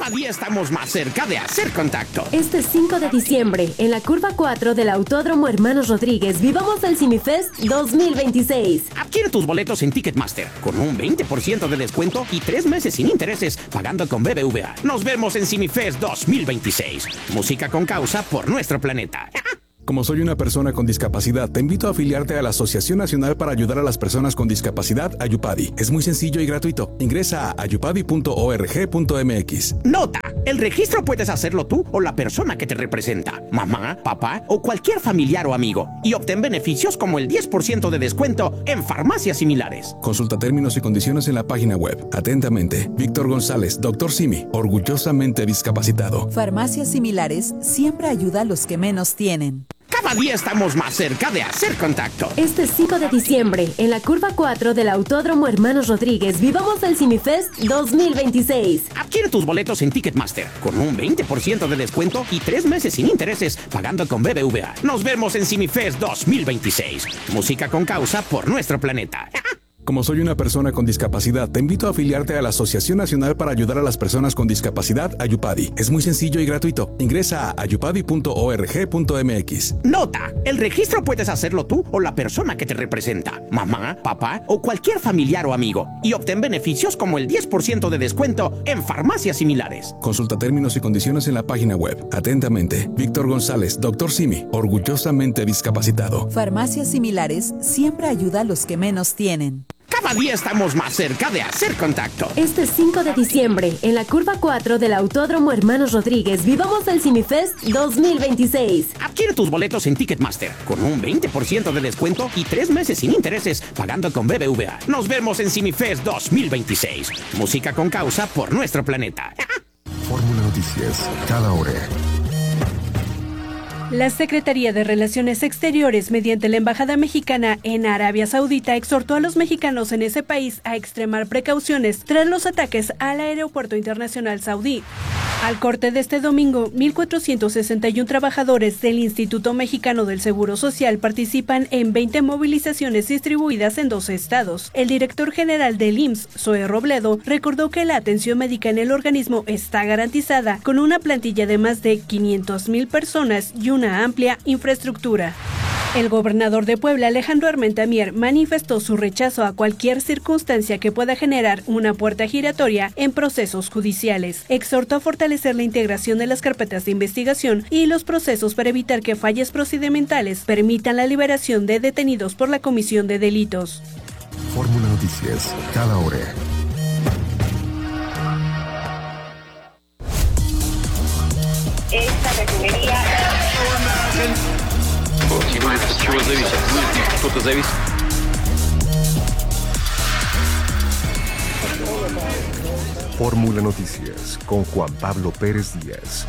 Cada día estamos más cerca de hacer contacto. Este 5 de diciembre, en la curva 4 del Autódromo Hermanos Rodríguez, vivamos el CineFest 2026. Adquiere tus boletos en Ticketmaster con un 20% de descuento y 3 meses sin intereses pagando con BBVA. Nos vemos en CineFest 2026. Música con causa por nuestro planeta. Como soy una persona con discapacidad, te invito a afiliarte a la Asociación Nacional para Ayudar a las Personas con Discapacidad, Ayupadi. Es muy sencillo y gratuito. Ingresa a ayupadi.org.mx. Nota: el registro puedes hacerlo tú o la persona que te representa, mamá, papá o cualquier familiar o amigo, y obtén beneficios como el 10% de descuento en farmacias similares. Consulta términos y condiciones en la página web. Atentamente, Víctor González, Dr. Simi, orgullosamente discapacitado. Farmacias Similares siempre ayuda a los que menos tienen. Cada día estamos más cerca de hacer contacto. Este 5 de diciembre, en la curva 4 del Autódromo Hermanos Rodríguez, vivamos el CineFest 2026. Adquiere tus boletos en Ticketmaster con un 20% de descuento y 3 meses sin intereses pagando con BBVA. Nos vemos en CineFest 2026. Música con causa por nuestro planeta. Como soy una persona con discapacidad, te invito a afiliarte a la Asociación Nacional para Ayudar a las Personas con Discapacidad, Ayupadi. Es muy sencillo y gratuito. Ingresa a ayupadi.org.mx. Nota: el registro puedes hacerlo tú o la persona que te representa, mamá, papá o cualquier familiar o amigo, y obtén beneficios como el 10% de descuento en farmacias similares. Consulta términos y condiciones en la página web. Atentamente, Víctor González, Dr. Simi, orgullosamente discapacitado. Farmacias Similares siempre ayuda a los que menos tienen. Cada día estamos más cerca de hacer contacto. Este 5 de diciembre, en la curva 4 del Autódromo Hermanos Rodríguez, vivamos el CineFest 2026. Adquiere tus boletos en Ticketmaster con un 20% de descuento y 3 meses sin intereses pagando con BBVA. Nos vemos en CineFest 2026. Música con causa por nuestro planeta. Fórmula Noticias, cada hora. La Secretaría de Relaciones Exteriores, mediante la Embajada Mexicana en Arabia Saudita, exhortó a los mexicanos en ese país a extremar precauciones tras los ataques al Aeropuerto Internacional Saudí. Al corte de este domingo, 1,461 trabajadores del Instituto Mexicano del Seguro Social participan en 20 movilizaciones distribuidas en 12 estados. El director general del IMSS, Zoe Robledo, recordó que la atención médica en el organismo está garantizada con una plantilla de más de 500,000 personas y una amplia infraestructura. El gobernador de Puebla, Alejandro Armenta Mier, manifestó su rechazo a cualquier circunstancia que pueda generar una puerta giratoria en procesos judiciales. Exhortó a fortalecer la integración de las carpetas de investigación y los procesos para evitar que fallas procedimentales permitan la liberación de detenidos por la comisión de delitos. Fórmula Noticias, cada hora. Esta refinería... Fórmula Noticias con Juan Pablo Pérez Díaz.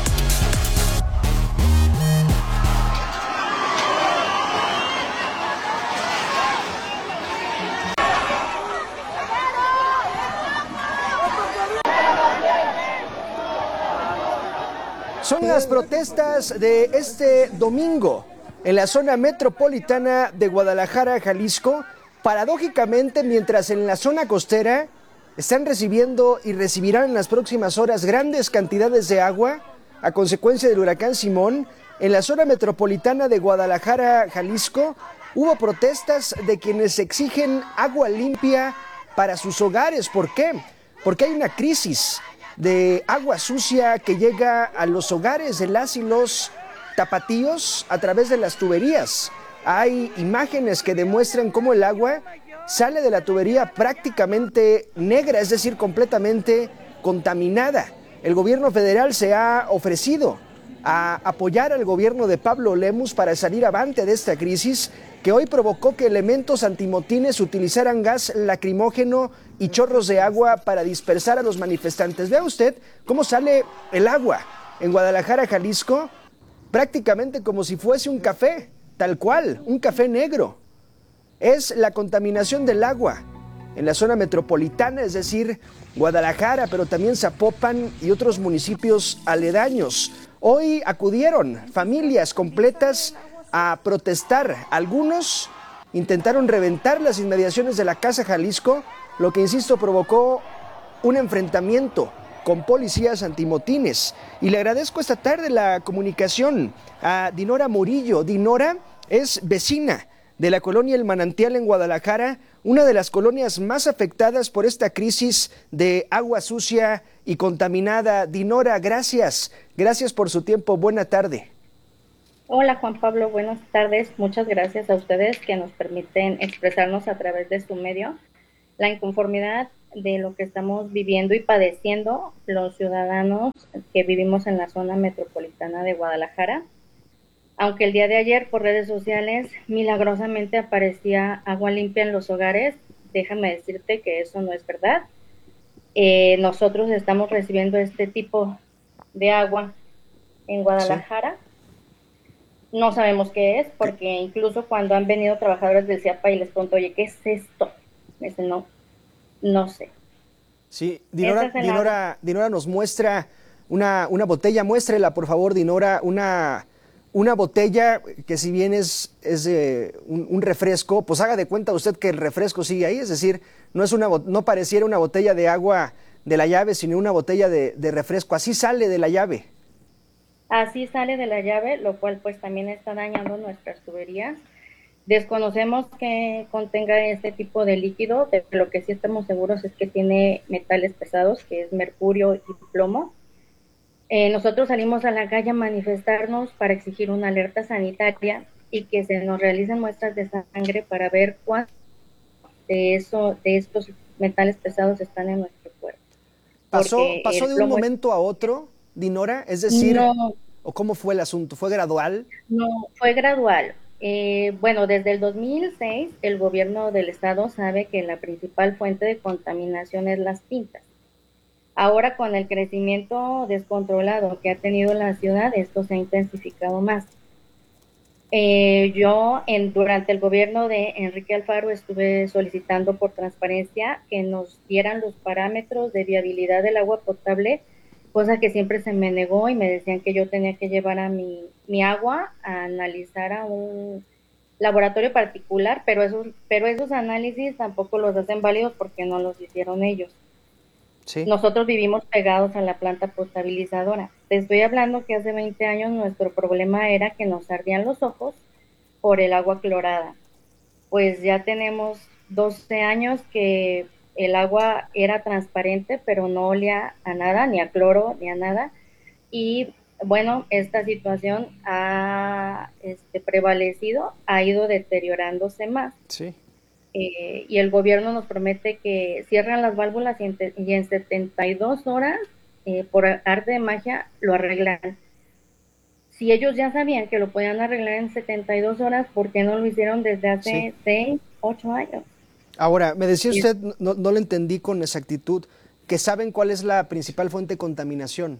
Son las protestas de este domingo en la zona metropolitana de Guadalajara, Jalisco. Paradójicamente, mientras en la zona costera están recibiendo y recibirán en las próximas horas grandes cantidades de agua a consecuencia del huracán Simón, en la zona metropolitana de Guadalajara, Jalisco, hubo protestas de quienes exigen agua limpia para sus hogares. ¿Por qué? Porque hay una crisis de agua sucia que llega a los hogares de las y los tapatíos a través de las tuberías. Hay imágenes que demuestran cómo el agua sale de la tubería prácticamente negra, es decir, completamente contaminada. El gobierno federal se ha ofrecido a apoyar al gobierno de Pablo Lemus para salir avante de esta crisis que hoy provocó que elementos antimotines utilizaran gas lacrimógeno y chorros de agua para dispersar a los manifestantes. Vea usted cómo sale el agua en Guadalajara, Jalisco, prácticamente como si fuese un café, tal cual, un café negro. Es la contaminación del agua en la zona metropolitana, es decir, Guadalajara, pero también Zapopan y otros municipios aledaños. Hoy acudieron familias completas a protestar. Algunos intentaron reventar las inmediaciones de la Casa Jalisco, lo que, insisto, provocó un enfrentamiento con policías antimotines. Y le agradezco esta tarde la comunicación a Dinora Murillo. Dinora es vecina de la colonia El Manantial en Guadalajara, una de las colonias más afectadas por esta crisis de agua sucia y contaminada. Dinora, gracias. Gracias por su tiempo. Buena tarde. Hola Juan Pablo, buenas tardes. Muchas gracias a ustedes que nos permiten expresarnos a través de su medio la inconformidad de lo que estamos viviendo y padeciendo los ciudadanos que vivimos en la zona metropolitana de Guadalajara. Aunque el día de ayer por redes sociales milagrosamente aparecía agua limpia en los hogares, déjame decirte que eso no es verdad. Nosotros estamos recibiendo este tipo de agua en Guadalajara. Sí. No sabemos qué es, porque incluso cuando han venido trabajadores del CIAPA y les pregunto, oye, ¿qué es esto? Me dicen, no sé. Sí, Dinora nos muestra una botella. Muéstrela, por favor, Dinora, una botella que si bien es un refresco, pues haga de cuenta usted que el refresco sigue ahí, es decir, no pareciera una botella de agua de la llave, sino una botella de refresco. Así sale de la llave. Así sale de la llave, lo cual pues también está dañando nuestras tuberías. Desconocemos que contenga este tipo de líquido, de lo que sí estamos seguros es que tiene metales pesados, que es mercurio y plomo. Nosotros salimos a la calle a manifestarnos para exigir una alerta sanitaria y que se nos realicen muestras de sangre para ver cuántos de estos metales pesados están en nuestro cuerpo. ¿Pasó de un momento a otro, Dinora? Es decir, no, ¿o cómo fue el asunto? ¿Fue gradual? No, fue gradual. Bueno, desde el 2006 el gobierno del estado sabe que la principal fuente de contaminación es las pintas. Ahora con el crecimiento descontrolado que ha tenido la ciudad, esto se ha intensificado más. Durante el gobierno de Enrique Alfaro estuve solicitando por transparencia que nos dieran los parámetros de viabilidad del agua potable, cosa que siempre se me negó y me decían que yo tenía que llevar a mi agua a analizar a un laboratorio particular, pero esos análisis tampoco los hacen válidos porque no los hicieron ellos. Sí. Nosotros vivimos pegados a la planta potabilizadora. Te estoy hablando que hace 20 años nuestro problema era que nos ardían los ojos por el agua clorada. Pues ya tenemos 12 años que el agua era transparente, pero no olía a nada, ni a cloro, ni a nada. Y bueno, esta situación ha prevalecido, ha ido deteriorándose más. Sí. Y el gobierno nos promete que cierran las válvulas y en 72 horas, por arte de magia, lo arreglan. Si ellos ya sabían que lo podían arreglar en 72 horas, ¿por qué no lo hicieron desde hace 6, 8 años? Ahora, me decía usted, no lo entendí con exactitud, que saben cuál es la principal fuente de contaminación.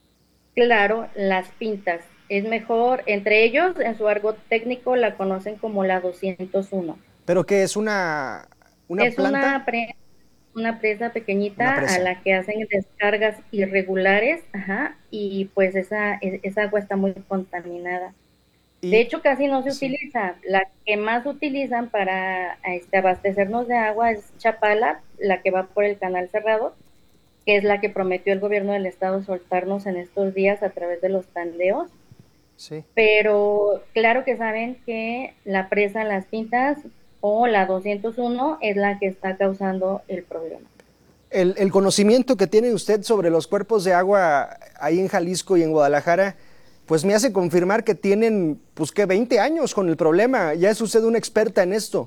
Claro, las pintas. Es mejor, entre ellos, en su argot técnico, la conocen como la 201. ¿Pero qué es una planta? Una presa pequeñita a la que hacen descargas irregulares, y pues esa agua está muy contaminada. De hecho, casi no se utiliza. La que más utilizan para abastecernos de agua es Chapala, la que va por el canal cerrado, que es la que prometió el gobierno del estado soltarnos en estos días a través de los tandeos. Sí. Pero claro que saben que la presa Las Pintas o la 201 es la que está causando el problema. El conocimiento que tiene usted sobre los cuerpos de agua ahí en Jalisco y en Guadalajara, pues me hace confirmar que tienen, 20 años con el problema. Ya es usted una experta en esto.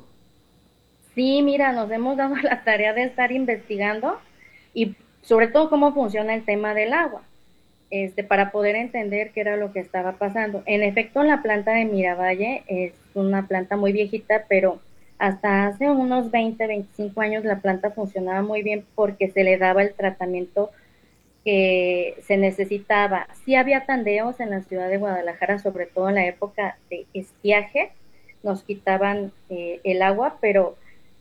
Sí, mira, nos hemos dado la tarea de estar investigando y sobre todo cómo funciona el tema del agua, para poder entender qué era lo que estaba pasando. En efecto, la planta de Miravalle es una planta muy viejita, pero hasta hace unos 20, 25 años la planta funcionaba muy bien porque se le daba el tratamiento que se necesitaba. Sí había tandeos en la ciudad de Guadalajara, sobre todo en la época de estiaje, nos quitaban el agua, pero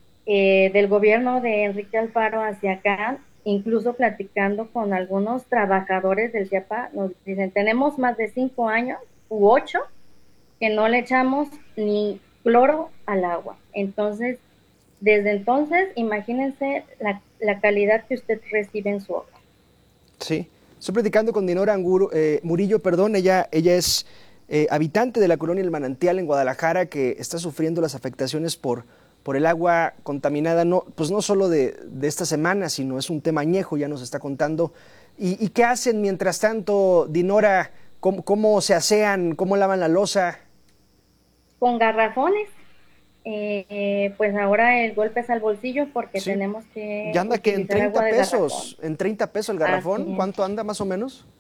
del gobierno de Enrique Alfaro hacia acá, incluso platicando con algunos trabajadores del CIAPA, nos dicen, tenemos más de 5 años u 8 que no le echamos ni cloro al agua. Entonces, desde entonces, imagínense la calidad que usted recibe en su agua. Sí, estoy platicando con Dinora Murillo, perdón, ella es habitante de la colonia El Manantial en Guadalajara, que está sufriendo las afectaciones por el agua contaminada, no solo de esta semana, sino es un tema añejo, ya nos está contando. ¿Y qué hacen mientras tanto, Dinora? ¿Cómo se asean? ¿Cómo lavan la loza? Con garrafones. Pues ahora el golpe es al bolsillo porque tenemos que... Ya anda que en 30 pesos el garrafón. ¿Cuánto anda más o menos?